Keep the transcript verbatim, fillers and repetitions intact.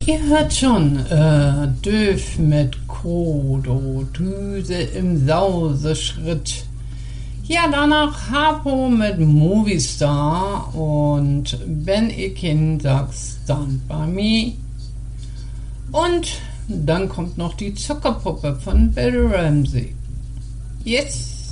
Ihr hört schon, äh, Döf mit Kodo, Düse im Sauseschritt. Ja, danach Harpo mit Movistar und wenn ich hin sag, Stand by Me. Und dann kommt noch die Zuckerpuppe von Bill Ramsey. Yes!